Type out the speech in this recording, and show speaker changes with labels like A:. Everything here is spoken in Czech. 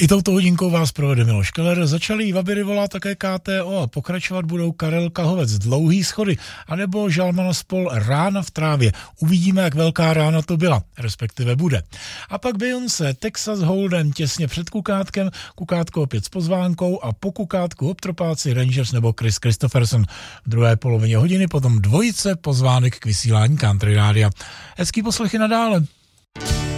A: I touto hodinkou vás provede Miloš Keller. Začali Vabiry volá také KTO a pokračovat budou Karel Kahovec Dlouhý schody anebo Žalman Spol Rána v trávě. Uvidíme, jak velká rána to byla, respektive bude. A pak Beyoncé Texas Hold'em těsně před Kukátkem, Kukátko opět s pozvánkou a po Kukátku Hoptropáci Rangers nebo Chris Christopherson v druhé polovině hodiny, potom dvojice pozvánek k vysílání Country Rádia. Hezký poslechy nadále.